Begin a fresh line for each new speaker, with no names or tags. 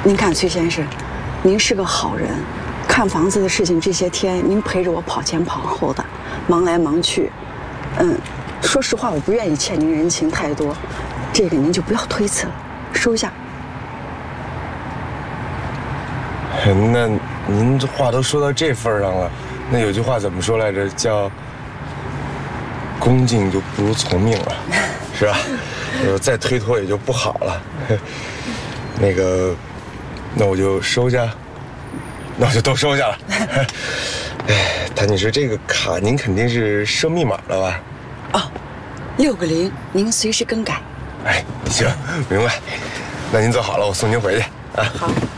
您看，崔先生，您是个好人，看房子的事情这些天您陪着我跑前跑后的，忙来忙去。说实话，我不愿意欠您人情太多，这个您就不要推辞了，收下。
那您这话都说到这份上了，那有句话怎么说来着？叫“恭敬就不如从命”了，是吧？再推脱也就不好了。那个，那我就收下，那我就都收下了。哎，谭女士，这个卡您肯定是设密码了吧？
哦，6个0，您随时更改。
哎，行，明白。那您走好了，我送您回去啊。
好。